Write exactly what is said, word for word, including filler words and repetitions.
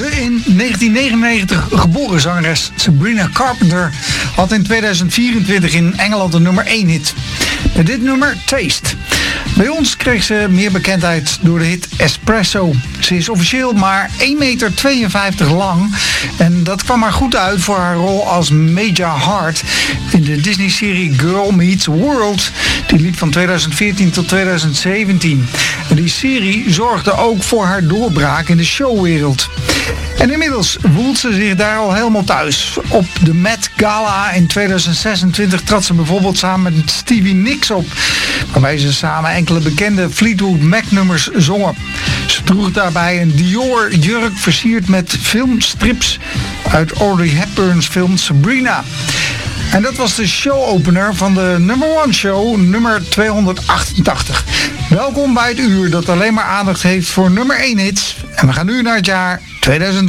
De in negentien negenennegentig geboren zangeres Sabrina Carpenter had in tweeduizend vierentwintig in Engeland een nummer één hit. Met dit nummer Taste. Bij ons kreeg ze meer bekendheid door de hit Espresso. Ze is officieel maar één meter tweeënvijftig lang en dat kwam haar goed uit voor haar rol als Major Hart in de Disney-serie Girl Meets World. Die liep van tweeduizend veertien tot tweeduizend zeventien. En die serie zorgde ook voor haar doorbraak in de showwereld. En inmiddels voelt ze zich daar al helemaal thuis. Op de Met Gala in tweeduizend zesentwintig trad ze bijvoorbeeld samen met Stevie Nicks op, waarbij ze samen enkele bekende Fleetwood Mac nummers zongen. Ze droeg daarbij een Dior jurk versierd met filmstrips uit Audrey Hepburn's film Sabrina. En dat was de showopener van de number one show, nummer tweehonderdachtentachtig. Welkom bij het uur dat alleen maar aandacht heeft voor nummer één hits. En we gaan nu naar het jaar tweeduizend